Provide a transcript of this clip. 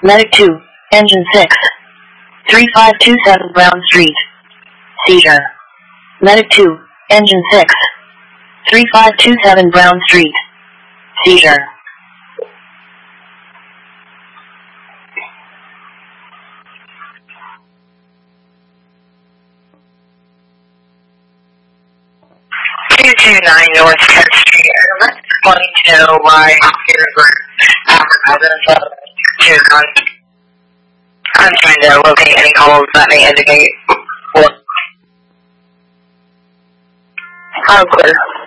Medic 2, Engine 6. 3527 Brown Street. Seizure. Medic 2, Engine 6. 3527 Brown Street. Seizure. North 10th Street. I just wanting to know why I'm trying to locate any calls that may indicate what. I'm clear.